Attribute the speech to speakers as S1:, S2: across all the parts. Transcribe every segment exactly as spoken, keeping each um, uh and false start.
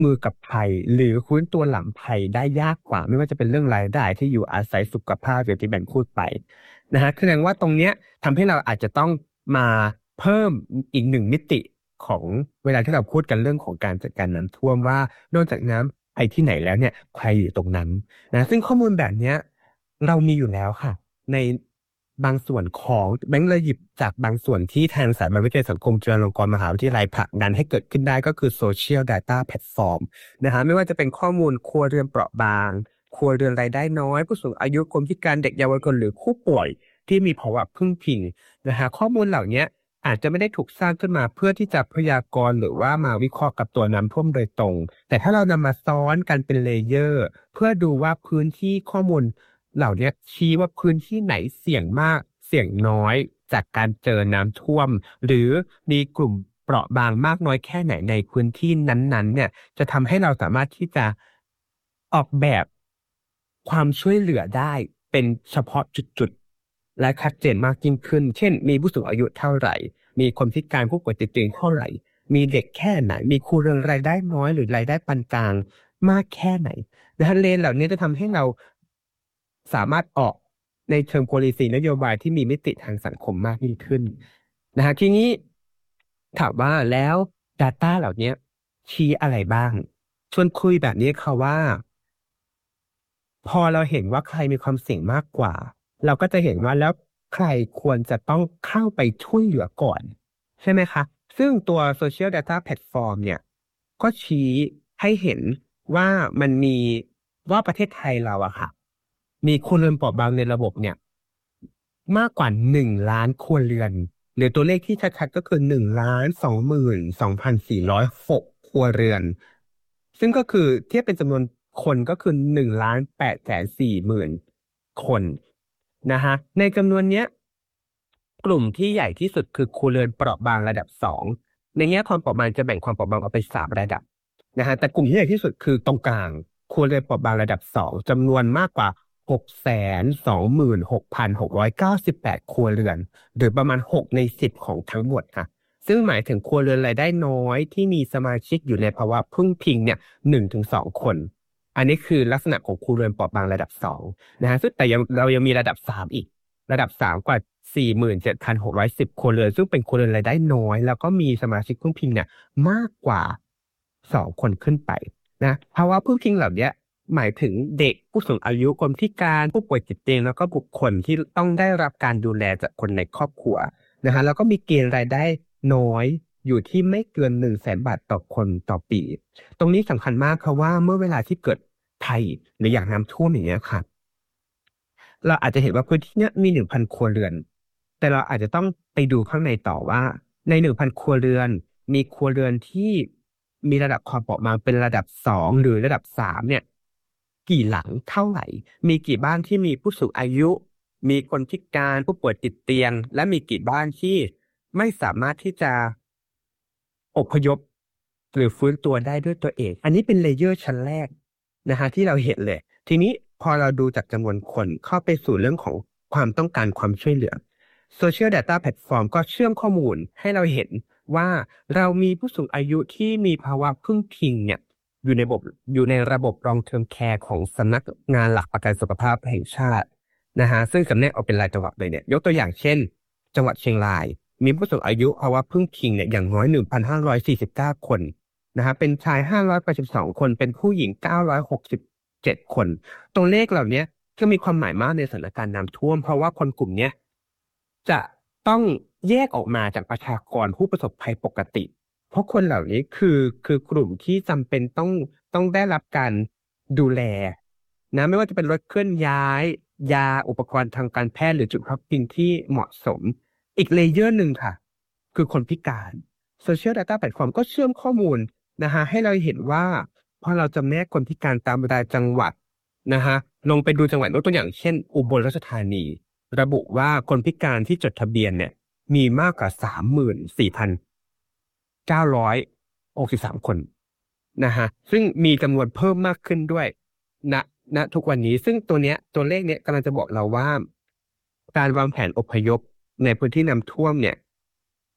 S1: มือกับภัยหรือฟื้นตัวหลังภัยได้ยากกว่าไม่ว่าจะเป็นเรื่องรายได้ที่อยู่อาศัยสุขภาพอย่างที่แบ่งพูดไปนะฮะแสดงว่าตรงเนี้ยทำให้เราอาจจะต้องมาเพิ่มอีกหนึ่งมิติของเวลาที่เราพูดกันเรื่องของการจัดการน้ำท่วมว่านอกจากน้ำไปที่ไหนแล้วเนี่ยใครอยู่ตรงนั้นนะซึ่งข้อมูลแบบเนี้ยเรามีอยู่แล้วค่ะในบางส่วนของแบงค์เลยหยิบจากบางส่วนที่ทางสถาบันวิจัยสังคมจุฬาลงกรณ์มหาวิทยาลัยผลักดันให้เกิดขึ้นได้ก็คือ Social Data Platform นะฮะไม่ว่าจะเป็นข้อมูลครัวเรือนเปราะบางครัวเรือนรายได้น้อยผู้สูงอายุคนพิการเด็กเยาวชนหรือผู้ป่วยที่มีภาวะพึ่งพิงนะฮะข้อมูลเหล่านี้อาจจะไม่ได้ถูกสร้างขึ้นมาเพื่อที่จะพยากรณ์หรือว่ามาวิเคราะห์กับตัวน้ำท่วมโดยตรงแต่ถ้าเรานำมาซ้อนกันเป็นเลเยอร์เพื่อดูว่าพื้นที่ข้อมูลเหล่านี้ชี้ว่าพื้นที่ไหนเสี่ยงมากเสี่ยงน้อยจากการเจอน้ำท่วมหรือมีกลุ่มเปราะบางมากน้อยแค่ไหนในพื้นที่นั้นๆเนี่ยจะทำให้เราสามารถที่จะออกแบบความช่วยเหลือได้เป็นเฉพาะจุดๆและชัดเจนมากยิ่งขึ้นเช่นมีผู้สูงอายุเท่าไหร่มีคนพิการผู้ป่วยติดเตียงเท่าไหร่มีเด็กแค่ไหนมีครัวเรือนรายได้น้อยหรือรายได้ปานกลางมากแค่ไหนนะฮะเลนเหล่านี้จะทำให้เราสามารถออกในเชิง policy นโยบายที่มีมิติทางสังคมมากยิ่งขึ้นนะฮะทีนี้ถามว่าแล้ว Data เหล่านี้ชี้อะไรบ้างชวนคุยแบบนี้ค่ะว่าพอเราเห็นว่าใครมีความเสี่ยงมากกว่าเราก็จะเห็นว่าแล้วใครควรจะต้องเข้าไปช่วยเหลือก่อนใช่ไหมคะซึ่งตัว Social Data Platform เนี่ยก็ชี้ให้เห็นว่ามันมีว่าประเทศไทยเราอะค่ะมีครัวเรือนเปราะบางในระบบเนี่ยมากกว่าหนึ่งล้านครัวเรือนหรือตัวเลขที่ชัดๆก็คือหนึ่งล้านสองหมื่นสองพันสี่ร้อยหกครัวเรือนซึ่งก็คือเทียบเป็นจำนวนคนก็คือหนึ่งล้านแปดแสนสี่หมื่นคนนะฮะในจำนวนเนี้ยกลุ่มที่ใหญ่ที่สุดคือครัวเรือนเปราะบางระดับสองในแง่ความเปราะบางจะแบ่งความเปราะบางออกเป็นสามระดับนะฮะแต่กลุ่มที่ใหญ่ที่สุดคือตรงกลางครัวเรือนเปราะบางระดับสองจำนวนมากกว่าหกแสนสองหมื่นหกพันหกร้อยเก้าสิบแปดครัวเรือนหรือประมาณหกในสิบของทั้งหมดค่ะซึ่งหมายถึงครัวเรือนรายได้น้อยที่มีสมาชิกอยู่ในภาวะพึ่งพิงเนี่ยหนึ่งถึงสองคนอันนี้คือลักษณะของครัวเรือนเปราะบางระดับสองนะฮะซึ่งแต่ยังเรายังมีระดับสามอีกระดับสามกว่าสี่หมื่นเจ็ดพันหกร้อยสิบครัวเรือนซึ่งเป็นครัวเรือนรายได้น้อยแล้วก็มีสมาชิกพึ่งพิงเนี่ยมากกว่าสองคนขึ้นไปนะภาวะพึ่งพิงเหล่านี้หมายถึงเด็กผู้สูงอายุคนพิการผู้ป่วยติดเตียงแล้วก็บุคคลที่ต้องได้รับการดูแลจากคนในครอบครัวนะฮะแล้วก็มีเกณฑ์รายได้น้อยอยู่ที่ไม่เกินหนึ่งแสนบาทต่อคนต่อปี ตรงนี้สำคัญมากค่ะว่าเมื่อเวลาที่เกิดภัยหรืออย่างน้ำท่วมอย่างเงี้ยค่ะเราอาจจะเห็นว่าพื้นที่เนี้ยมีหนึ่งพันครัวเรือนแต่เราอาจจะต้องไปดูข้างในต่อว่าในหนึ่งพันครัวเรือนมีครัวเรือนที่มีระดับความเปราะบางเป็นระดับสองหรือระดับสามเนี่ยกี่หลังเท่าไหร่มีกี่บ้านที่มีผู้สูงอายุมีคนพิการผู้ป่วยติดเตียงและมีกี่บ้านที่ไม่สามารถที่จะอพยพหรือฟื้นตัวได้ด้วยตัวเองอันนี้เป็นเลเยอร์ชั้นแรกนะฮะที่เราเห็นเลยทีนี้พอเราดูจากจำนวนคนเข้าไปสู่เรื่องของความต้องการความช่วยเหลือ Social Data Platform ก็เชื่อมข้อมูลให้เราเห็นว่าเรามีผู้สูงอายุที่มีภาวะพึ่งพิงเนี่ยอยู่ในระบบอยู่ในระบบ Long Term Care ของสำนักงานหลักประกันสุขภาพแห่งชาตินะฮะซึ่งจำแนกออกเป็นรายจังหวัดเลยเนี่ยยกตัวอย่างเช่นจังหวัดเชียงรายมีผู้สูงอายุภาวะพึ่งพิงเนี่ยอย่างน้อยหนึ่งพันห้าร้อยสี่สิบเก้าคนนะฮะเป็นชายห้าร้อยแปดสิบสองคนเป็นผู้หญิงเก้าร้อยหกสิบเจ็ดคนตัวเลขเหล่านี้ก็มีความหมายมากในสถานการณ์น้ำท่วมเพราะว่าคนกลุ่มเนี้ยจะต้องแยกออกมาจากประชากรผู้ประสบภัยปกติเพราะคนเหล่านี้คือคือกลุ่มที่จำเป็นต้องต้องได้รับการดูแลนะไม่ว่าจะเป็นรถเคลื่อนย้ายยาอุปกรณ์ทางการแพทย์หรือจุดพักพิงที่เหมาะสมอีกเลเยอร์หนึ่งค่ะคือคนพิการ Social Data Platform ก็เชื่อมข้อมูลนะฮะให้เราเห็นว่าพอเราจำแนกคนพิการตามรายจังหวัดนะฮะลงไปดูจังหวัดยกตัวอย่างเช่นอุบลราชธานีระบุว่าคนพิการที่จดทะเบียนเนี่ยมีมากกว่าสามหมื่นสี่พันเก้าร้อยหกสิบสามคนนะฮะซึ่งมีจำนวนเพิ่มมากขึ้นด้วยณณทุกวันนี้ซึ่งตัวเนี้ยตัวเลขเนี้ยกำลังจะบอกเราว่าการวางแผนอพยพในพื้นที่น้ำท่วมเนี่ย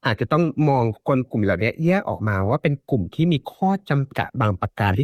S1: อาจจะต้องมองคนกลุ่มเหล่านี้แยกออกมาว่าเป็นกลุ่มที่มีข้อจำกัดบางประการที่